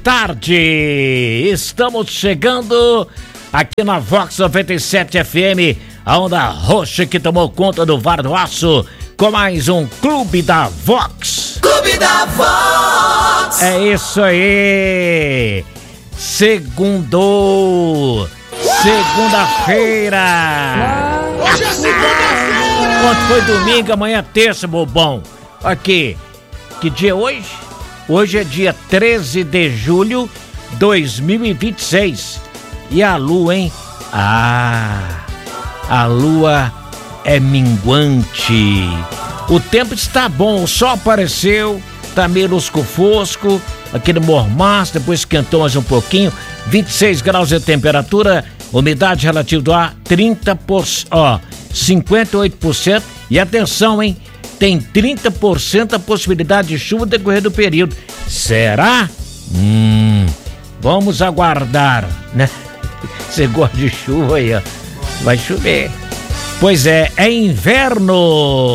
tarde, estamos chegando aqui na Vox 97 FM, a onda roxa que tomou conta do VAR do Aço, com mais um Clube da Vox. Clube da Vox. É isso aí, segundou, segunda-feira. Hoje é segunda-feira. Ontem foi domingo, amanhã é terça, bobão. Aqui, que dia é hoje? Hoje é dia 13 de julho de 2026. E a lua, hein? A lua é minguante. O tempo está bom, o sol apareceu, tá meio lusco-fosco, aquele mormaço, depois esquentou mais um pouquinho. 26 graus de temperatura, umidade relativa do ar 58%. E atenção, hein? Tem 30% a possibilidade de chuva no decorrer do período. Será? Vamos aguardar, né? Você gosta de chuva aí, ó. Vai chover. Pois é inverno.